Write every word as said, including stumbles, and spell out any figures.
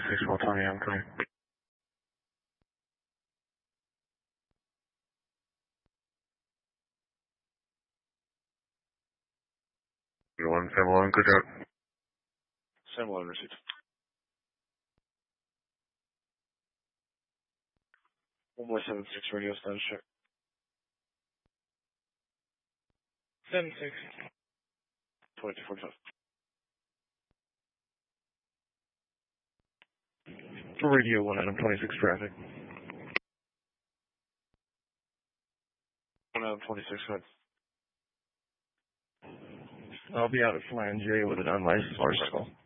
twenty-six, well, Tony, I'm coming. one seven one, good job. seven one received. one more seven six radio status check. seven six. twenty-two forty-five. Radio one item twenty-six traffic. one item twenty-six, good. I'll be out at Flange with an unlicensed large skull.